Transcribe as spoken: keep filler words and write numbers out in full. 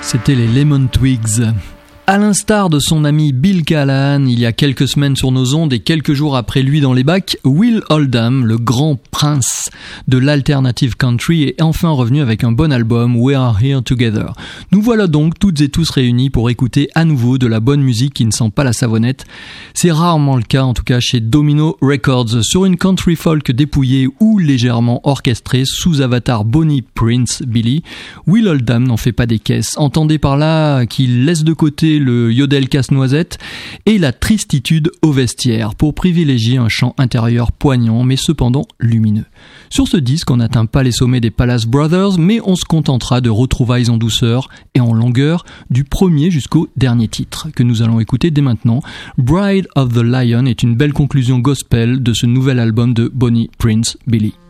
C'était les Lemon Twigs. À l'instar de son ami Bill Callahan, il y a quelques semaines sur nos ondes et quelques jours après lui dans les bacs, Will Oldham, le grand prince de l'alternative country, est enfin revenu avec un bon album, We Are Here Together. Nous voilà donc toutes et tous réunis pour écouter à nouveau de la bonne musique qui ne sent pas la savonnette. C'est rarement le cas, en tout cas chez Domino Records, sur une country folk dépouillée ou légèrement orchestrée sous avatar Bonnie Prince Billy. Will Oldham n'en fait pas des caisses. Entendez par là qu'il laisse de côté le yodel casse-noisette et la tristitude au vestiaire pour privilégier un chant intérieur poignant mais cependant lumineux. Sur ce disque, on n'atteint pas les sommets des Palace Brothers, mais on se contentera de retrouvailles en douceur et en longueur du premier jusqu'au dernier titre que nous allons écouter dès maintenant. Bride of the Lion est une belle conclusion gospel de ce nouvel album de Bonnie Prince Billy.